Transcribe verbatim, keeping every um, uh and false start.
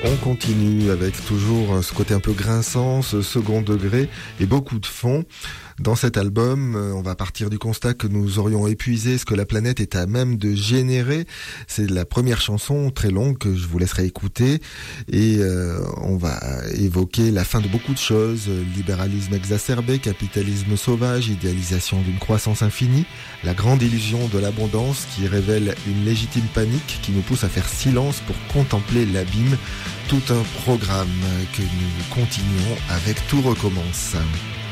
On continue avec toujours ce côté un peu grinçant, ce second degré et beaucoup de fond. Dans cet album, on va partir du constat que nous aurions épuisé ce que la planète est à même de générer. C'est la première chanson très longue que je vous laisserai écouter et euh, on va évoquer la fin de beaucoup de choses. Libéralisme exacerbé, capitalisme sauvage, idéalisation d'une croissance infinie, la grande illusion de l'abondance qui révèle une légitime panique qui nous pousse à faire silence pour contempler l'abîme. Tout un programme que nous continuons avec Tout recommence.